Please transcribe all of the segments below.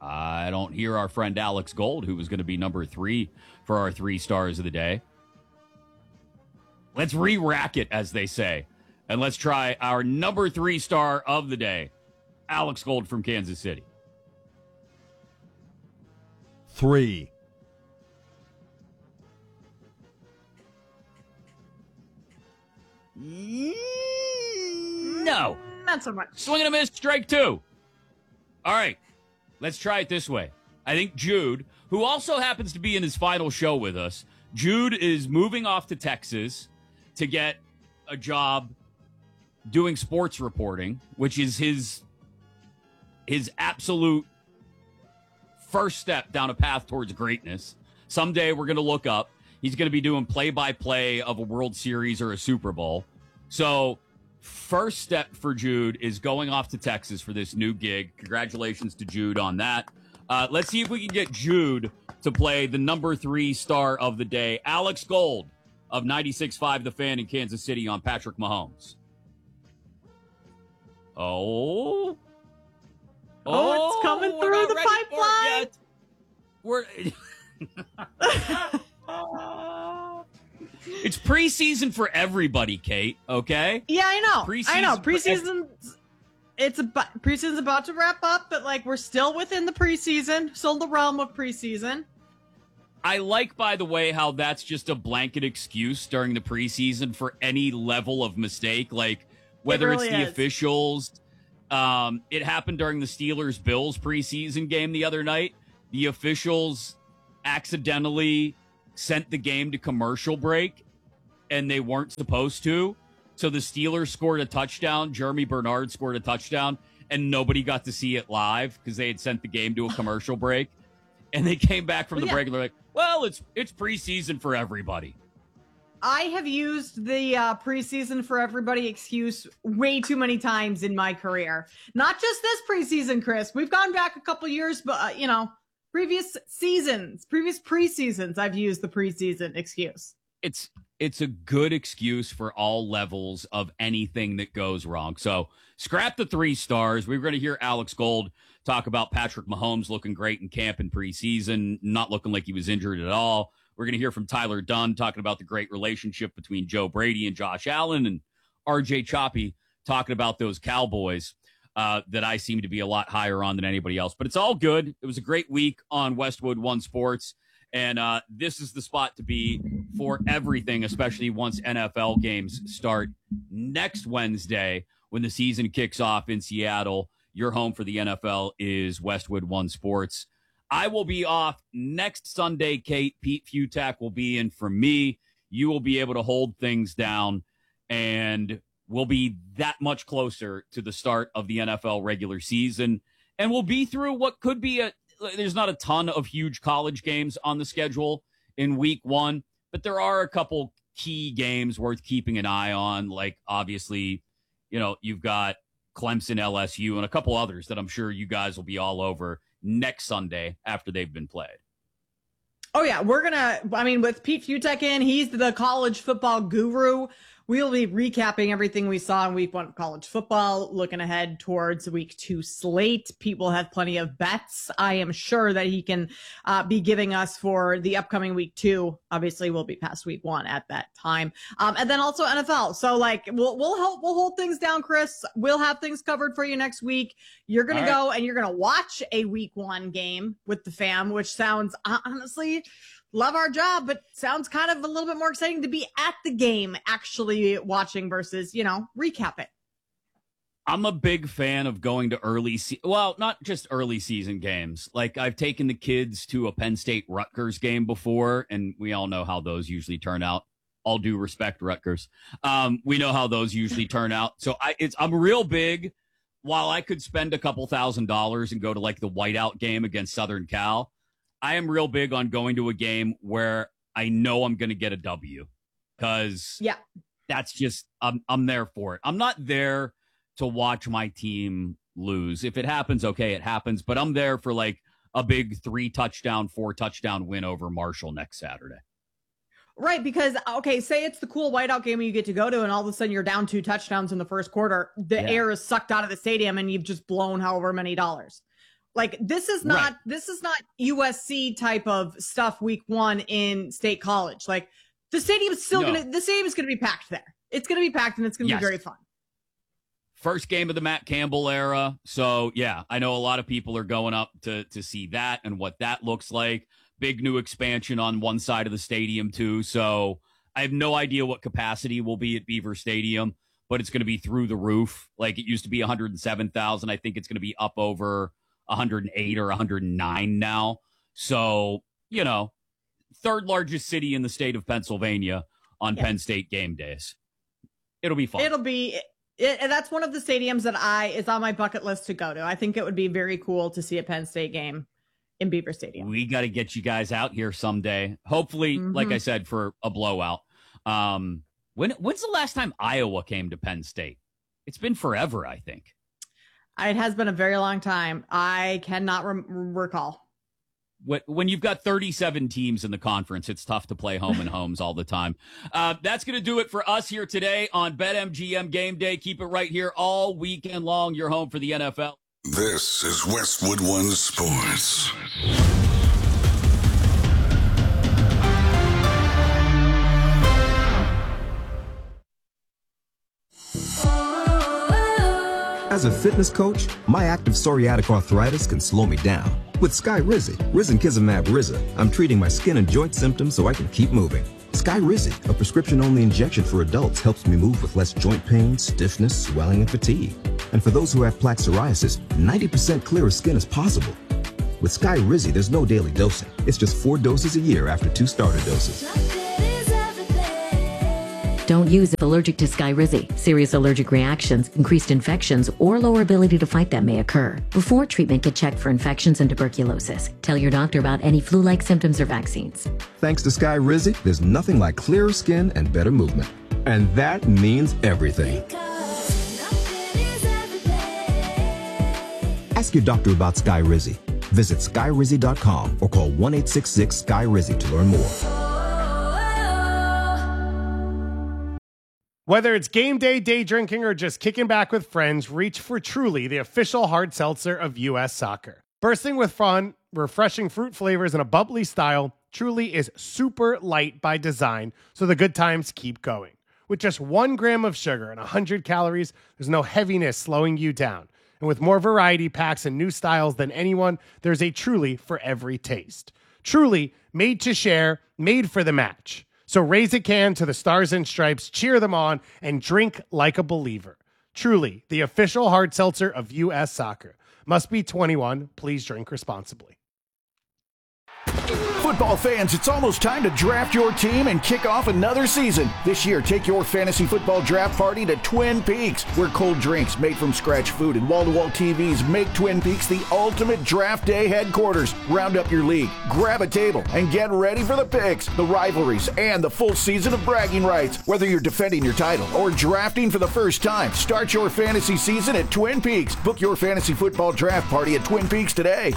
I don't hear our friend Alex Gold, who was going to be number 3 for our 3 stars of the day. Let's re-rack it, as they say. And let's try our number 3 star of the day, Alex Gold from Kansas City. 3. No. Not so much. Swing and a miss, strike 2. All right. Let's try it this way. I think Jude, who also happens to be in his final show with us, Jude is moving off to Texas to get a job doing sports reporting, which is his absolute first step down a path towards greatness. Someday we're going to look up. He's going to be doing play-by-play of a World Series or a Super Bowl. So first step for Jude is going off to Texas for this new gig. Congratulations to Jude on that. Let's see if we can get Jude to play the number 3 star of the day, Alex Gold of 96.5 The Fan in Kansas City on Patrick Mahomes. Oh, it's coming through the pipeline. It's preseason for everybody, Kate. Okay. Yeah, I know. Preseason Preseason's about to wrap up, but like we're still within the preseason, still the realm of preseason. I like, by the way, how that's just a blanket excuse during the preseason for any level of mistake. Like whether it's the officials. It happened during the Steelers-Bills preseason game the other night. The officials accidentally sent the game to commercial break, and they weren't supposed to. So the Steelers scored a touchdown. Jeremy Bernard scored a touchdown, and nobody got to see it live because they had sent the game to a commercial break. And they came back from the break and they're like, well, it's preseason for everybody. I have used the preseason for everybody excuse way too many times in my career. Not just this preseason, Chris. We've gone back a couple years, but, previous preseasons, I've used the preseason excuse. It's a good excuse for all levels of anything that goes wrong. So scrap the 3 stars. We're going to hear Alex Gold talk about Patrick Mahomes looking great in camp and preseason, not looking like he was injured at all. We're going to hear from Tyler Dunn talking about the great relationship between Joe Brady and Josh Allen, and RJ Choppy talking about those Cowboys that I seem to be a lot higher on than anybody else. But it's all good. It was a great week on Westwood One Sports, and this is the spot to be for everything, especially once NFL games start next Wednesday when the season kicks off in Seattle. Your home for the NFL is Westwood One Sports. I will be off next Sunday, Kate. Pete Futak will be in for me. You will be able to hold things down, and we'll be that much closer to the start of the NFL regular season. And we'll be through what could be there's not a ton of huge college games on the schedule in week 1, but there are a couple key games worth keeping an eye on. Like, obviously, you've got Clemson, LSU, and a couple others that I'm sure you guys will be all over next Sunday after they've been played. Oh, yeah. With Pete Futek in, he's the college football guru. We'll be recapping everything we saw in week 1 of college football, looking ahead towards week 2 slate. Pete will have plenty of bets. I am sure that he can be giving us for the upcoming week 2. Obviously, we'll be past week 1 at that time. And then also NFL. So we'll hold things down, Chris. We'll have things covered for you next week. You're going to go and you're going to watch a week 1 game with the fam, which sounds honestly, love our job, but sounds kind of a little bit more exciting to be at the game actually watching versus, recap it. I'm a big fan of going to not just early season games. Like, I've taken the kids to a Penn State Rutgers game before, and we all know how those usually turn out. All due respect, Rutgers. We know how those usually turn out. So I'm real big. While I could spend a couple $1,000s and go to like the whiteout game against Southern Cal, I am real big on going to a game where I know I'm going to get a W, because that's just, I'm there for it. I'm not there to watch my team lose. If it happens, okay, it happens. But I'm there for like a big 3-touchdown, 4-touchdown win over Marshall next Saturday. Right, because, say it's the cool whiteout game you get to go to, and all of a sudden you're down 2 touchdowns in the first quarter. The air is sucked out of the stadium, and you've just blown however many dollars. Like this is not USC type of stuff week 1 in State College. Like the stadium's still gonna be packed there. It's gonna be packed and it's gonna be very fun. First game of the Matt Campbell era. So yeah, I know a lot of people are going up to see that and what that looks like. Big new expansion on one side of the stadium too. So I have no idea what capacity will be at Beaver Stadium, but it's going to be through the roof. Like it used to be 107,000. I think it's going to be up over 108 or 109 now. So, third largest city in the state of Pennsylvania on Penn State game days. It'll be fun. And that's one of the stadiums that is on my bucket list to go to. I think it would be very cool to see a Penn State game in Beaver Stadium. We got to get you guys out here someday. Hopefully, like I said, for a blowout. When's the last time Iowa came to Penn State? It's been forever, I think. It has been a very long time. I cannot recall. When you've got 37 teams in the conference, it's tough to play home and homes all the time. That's going to do it for us here today on BetMGM Game Day. Keep it right here all weekend long. You're home for the NFL. This is Westwood One Sports. As a fitness coach, my active psoriatic arthritis can slow me down. With Skyrizi, Risankizumab Riza, I'm treating my skin and joint symptoms so I can keep moving. Skyrizi, a prescription-only injection for adults, helps me move with less joint pain, stiffness, swelling, and fatigue. And for those who have plaque psoriasis, 90% clearer skin is possible. With Skyrizi, there's no daily dosing. It's just 4 doses a year after 2 starter doses. Don't use if allergic to Skyrizi. Serious allergic reactions, increased infections, or lower ability to fight them may occur. Before treatment, get checked for infections and tuberculosis. Tell your doctor about any flu-like symptoms or vaccines. Thanks to Skyrizi, there's nothing like clearer skin and better movement. And that means everything. Ask your doctor about Skyrizi. Visit Skyrizi.com or call 1-866-SKY-RIZI to learn more. Whether it's game day, day drinking, or just kicking back with friends, reach for Truly, the official hard seltzer of U.S. Soccer. Bursting with fun, refreshing fruit flavors, and a bubbly style, Truly is super light by design, so the good times keep going. With just 1 gram of sugar and 100 calories, there's no heaviness slowing you down. And with more variety packs and new styles than anyone, there's a Truly for every taste. Truly, made to share, made for the match. So raise a can to the Stars and Stripes, cheer them on, and drink like a believer. Truly, the official hard seltzer of U.S. Soccer. Must be 21. Please drink responsibly. Football fans, it's almost time to draft your team and kick off another season. This year, take your fantasy football draft party to Twin Peaks, where cold drinks, made from scratch food, and wall-to-wall TVs make Twin Peaks the ultimate draft day headquarters. Round up your league, grab a table, and get ready for the picks, the rivalries, and the full season of bragging rights. Whether you're defending your title or drafting for the first time, start your fantasy season at Twin Peaks. Book your fantasy football draft party at Twin Peaks today.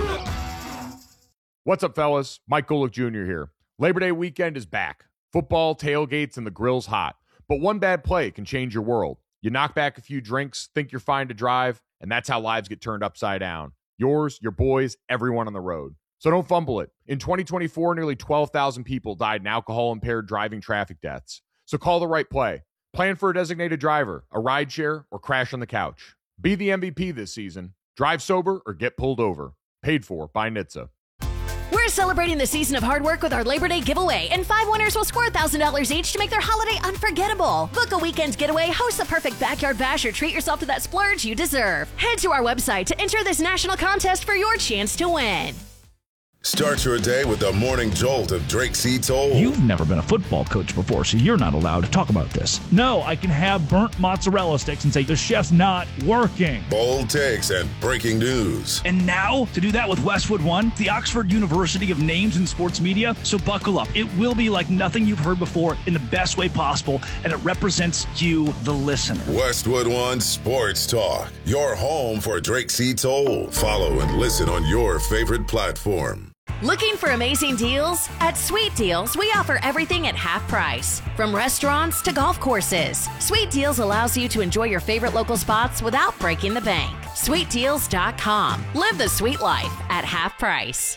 What's up, fellas? Mike Golick Jr. here. Labor Day weekend is back. Football, tailgates, and the grill's hot. But one bad play can change your world. You knock back a few drinks, think you're fine to drive, and that's how lives get turned upside down. Yours, your boys, everyone on the road. So don't fumble it. In 2024, nearly 12,000 people died in alcohol-impaired driving traffic deaths. So call the right play. Plan for a designated driver, a rideshare, or crash on the couch. Be the MVP this season. Drive sober or get pulled over. Paid for by NHTSA. We're celebrating the season of hard work with our Labor Day giveaway, and 5 winners will score $1,000 each to make their holiday unforgettable. Book a weekend getaway, host the perfect backyard bash, or treat yourself to that splurge you deserve. Head to our website to enter this national contest for your chance to win. Start your day with the morning jolt of Drake C. Toll. You've never been a football coach before, so you're not allowed to talk about this. No, I can have burnt mozzarella sticks and say the chef's not working. Bold takes and breaking news. And now, to do that with Westwood One, the Oxford University of Names in Sports Media. So buckle up. It will be like nothing you've heard before in the best way possible, and it represents you, the listener. Westwood One Sports Talk, your home for Drake C. Toll. Follow and listen on your favorite platform. Looking for amazing deals? At Sweet Deals, we offer everything at half price. From restaurants to golf courses, Sweet Deals allows you to enjoy your favorite local spots without breaking the bank. SweetDeals.com. Live the sweet life at half price.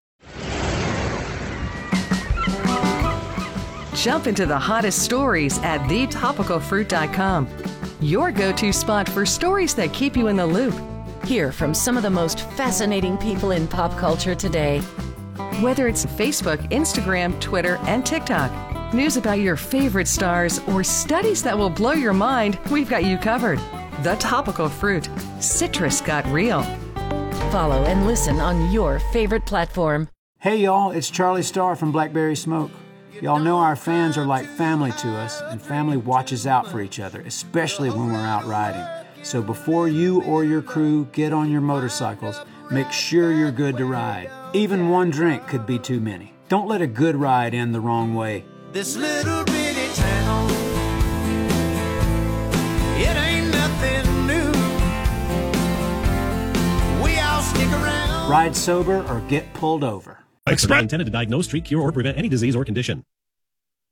Jump into the hottest stories at thetopicalfruit.com. Your go-to spot for stories that keep you in the loop. Hear from some of the most fascinating people in pop culture today. Whether it's Facebook, Instagram, Twitter, and TikTok, news about your favorite stars, or studies that will blow your mind, we've got you covered. The Topical Fruit. Citrus got real. Follow and listen on your favorite platform. Hey y'all, it's Charlie Starr from Blackberry Smoke. Y'all know our fans are like family to us, and family watches out for each other, especially when we're out riding. So before you or your crew get on your motorcycles, make sure you're good to ride. Even one drink could be too many. Don't let a good ride end the wrong way. This little bitty town, it ain't nothing new. We all stick around. Ride sober or get pulled over. Express intended to diagnose, treat, cure, or prevent any disease or condition.